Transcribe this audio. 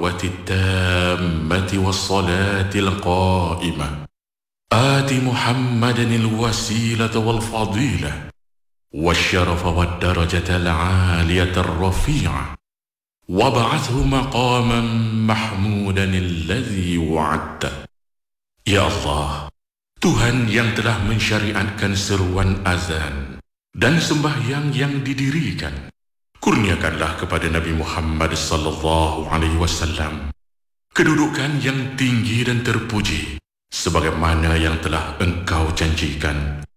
الدعوة التامة والصلاة القائمة آت محمدا الوسيلة والفضيلة والشرف والدرجة العالية الرفيعة وابعثه مقاما محمودا الذي وعدته. Ya Allah, Tuhan yang telah mensyariatkan seruan azan dan sembahyang yang didirikan, kurniakanlah kepada Nabi Muhammad sallallahu alaihi wasallam kedudukan yang tinggi dan terpuji sebagaimana yang telah Engkau janjikan.